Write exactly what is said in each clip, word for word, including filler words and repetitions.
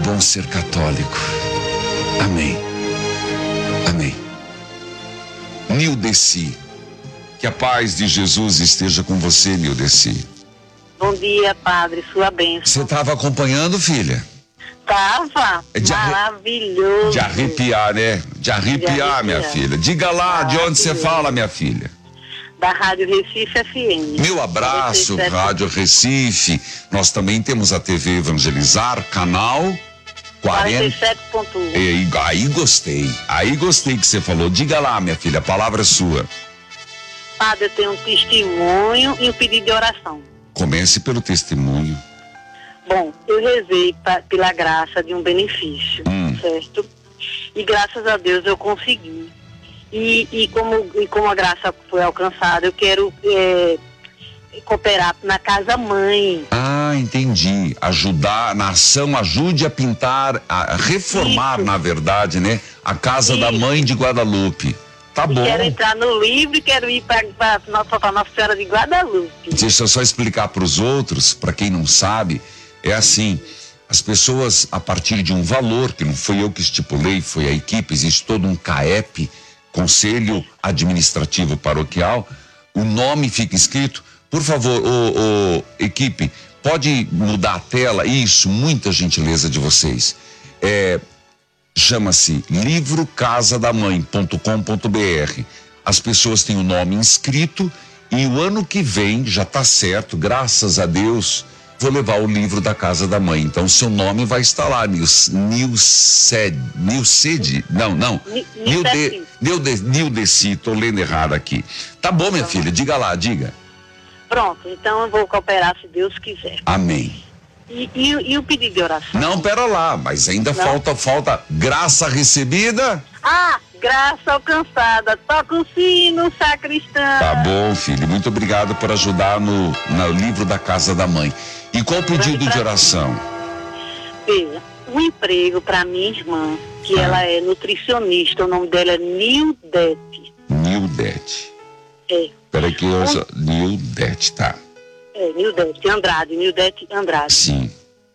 bom ser católico. Amém. Amém. Nildeci, que a paz de Jesus esteja com você, Nildeci. Bom dia, padre, sua bênção. Você estava acompanhando, filha? Tava de maravilhoso. De arrepiar, né? De arrepiar, de arrepiar. Minha filha. Diga lá de onde você fala, minha filha. Da Rádio Recife F M. Meu abraço, Rádio Recife. Nós também temos a T V Evangelizar, canal quarenta e sete ponto um. Aí, aí gostei, aí gostei que você falou. Diga lá, minha filha, a palavra é sua. Padre, eu tenho um testemunho e um pedido de oração. Comece pelo testemunho. Bom, eu rezei pra, pela graça de um benefício, hum. certo? E graças a Deus eu consegui. E, e, como, e como a graça foi alcançada, eu quero é, cooperar na Casa Mãe. Ah, entendi. Ajudar, na ação, ajude a pintar, a reformar, Isso. na verdade, né? A Casa Isso. da Mãe de Guadalupe. Tá bom. Quero entrar no livro e quero ir para Nossa, Nossa Senhora de Guadalupe. Deixa eu só explicar para os outros, para quem não sabe, é assim, as pessoas, a partir de um valor, que não foi eu que estipulei, foi a equipe, existe todo um C A E P, Conselho Administrativo Paroquial, o nome fica escrito. Por favor, ô, ô, equipe, pode mudar a tela? Isso, muita gentileza de vocês. É, chama-se livro casa da mãe ponto com ponto br. As pessoas têm o nome inscrito e o ano que vem, já está certo, graças a Deus, vou levar o livro da Casa da Mãe. Então, seu nome vai estar lá, Nilced, Nilced, não, não, Nildeci, estou lendo errado aqui. Tá bom, minha filha, diga lá, diga. Pronto, então eu vou cooperar se Deus quiser. Amém. E, e, e o pedido de oração? Não, pera lá, mas ainda não. falta, falta graça recebida? Ah, graça alcançada, toca o sino, sacristã. Tá bom, filho, muito obrigado por ajudar no, no livro da Casa da Mãe. E qual o pedido de oração? Veja, um emprego para minha irmã, que ah. ela é nutricionista, o nome dela é Nildete. Nildete. É. Peraí que eu... Um... Nildete, tá. É, Nildete Andrade, Nildete Andrade. Sim.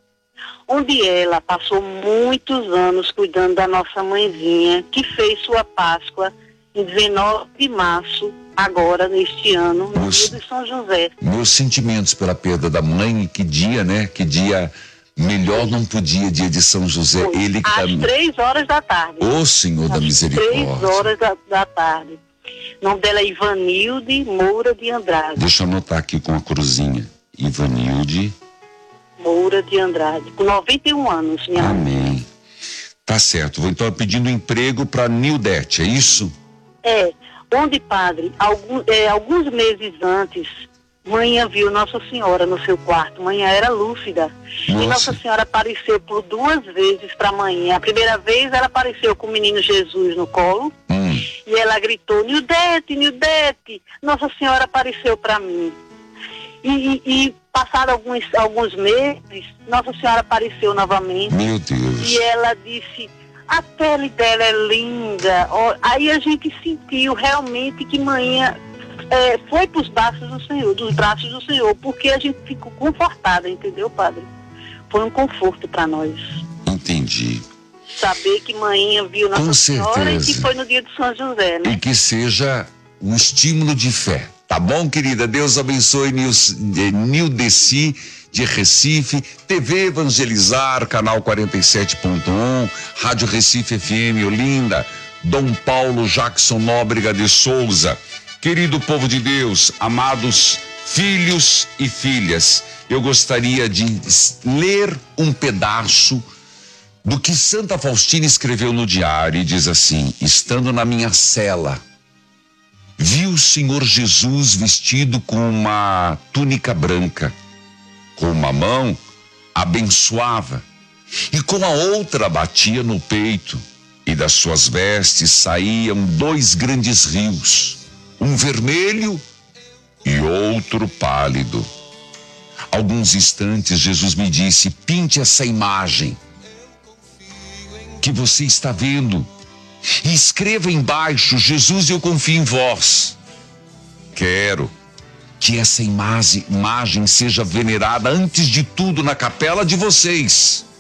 Onde ela passou muitos anos cuidando da nossa mãezinha, que fez sua Páscoa em dezenove de março, agora, neste ano, no meus, dia de São José. Meus sentimentos pela perda da mãe, que dia, né? Que dia melhor não podia, dia de São José. Foi. Ele que Às tá... três horas da tarde. Ô Senhor da Misericórdia. Às três horas da, da tarde. O nome dela é Ivanilde Moura de Andrade. Deixa eu anotar aqui com a cruzinha. Ivanilde Moura de Andrade, com noventa e um anos, minha Amém. mãe. Tá certo. Vou então pedindo emprego para Nildete, é isso? É. Onde, padre, algum, é, alguns meses antes, manhã viu Nossa Senhora no seu quarto. Manhã era lúcida. Nossa. E Nossa Senhora apareceu por duas vezes para manhã. A primeira vez ela apareceu com o menino Jesus no colo. Hum. E ela gritou, Nildete, Nildete. Nossa Senhora apareceu para mim. E, e, e passado alguns, alguns meses, Nossa Senhora apareceu novamente. Meu Deus. E ela disse, a pele dela é linda. Aí a gente sentiu realmente que manhã é, foi para os braços do Senhor, dos braços do Senhor, porque a gente ficou confortada, entendeu, padre? Foi um conforto para nós. Entendi. Saber que manhã viu Nossa Com Senhora certeza. E que foi no dia de São José, né? E que seja um estímulo de fé. Tá bom, querida? Deus abençoe Nildeci de Recife, T V Evangelizar, canal quarenta e sete ponto um, Rádio Recife F M Olinda, Dom Paulo Jackson Nóbrega de Souza. Querido povo de Deus, amados filhos e filhas, eu gostaria de ler um pedaço do que Santa Faustina escreveu no diário e diz assim: estando na minha cela, vi o Senhor Jesus vestido com uma túnica branca. Com uma mão abençoava e com a outra batia no peito, e das suas vestes saíam dois grandes rios, um vermelho e outro pálido. Alguns instantes Jesus me disse: pinte essa imagem que você está vendo e escreva embaixo: Jesus, eu confio em vós. Quero que essa imagem, imagem seja venerada antes de tudo na capela de vocês.